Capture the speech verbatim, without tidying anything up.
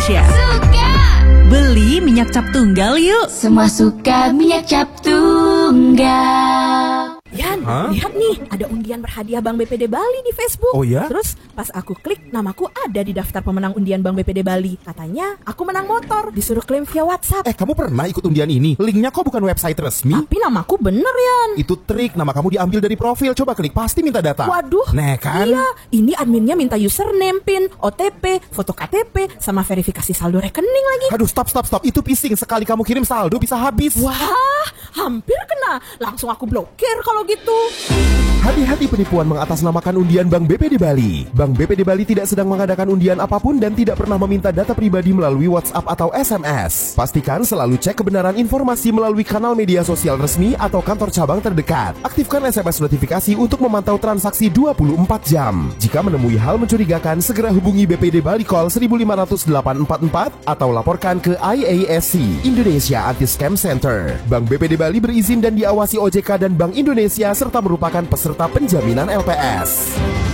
Indonesia. Suka! Beli minyak cap tunggal yuk. Semua suka minyak cap tunggal. Yan, Hah? lihat nih, ada undian berhadiah Bank B P D Bali di Facebook. Oh ya? Terus pas aku klik, namaku ada di daftar pemenang undian Bank B P D Bali. Katanya aku menang motor, disuruh klaim via WhatsApp. Eh, kamu pernah ikut undian ini? Linknya kok bukan website resmi? Tapi namaku bener, Yan. Itu trik, nama kamu diambil dari profil. Coba klik, pasti minta data. Waduh, Nih kan? iya, ini adminnya minta username, PIN, O T P, foto K T P, sama verifikasi saldo rekening lagi. Aduh, stop, stop, stop. Itu phishing. Sekali kamu kirim saldo bisa habis. Wah, hampir kena. Langsung aku blokir kalau gitu. Hati-hati penipuan mengatasnamakan undian Bank B P D Bali. Bank B P D Bali tidak sedang mengadakan undian apapun dan tidak pernah meminta data pribadi melalui WhatsApp atau S M S. Pastikan selalu cek kebenaran informasi melalui kanal media sosial resmi atau kantor cabang terdekat. Aktifkan S M S notifikasi untuk memantau transaksi dua puluh empat jam. Jika menemui hal mencurigakan, segera hubungi B P D Bali Call seribu lima ratus delapan empat empat atau laporkan ke I A S C, Indonesia Anti-Scam Center. Bank B P D Bali berizin dan diawasi O J K dan Bank Indonesia serta merupakan peserta penjaminan L P S.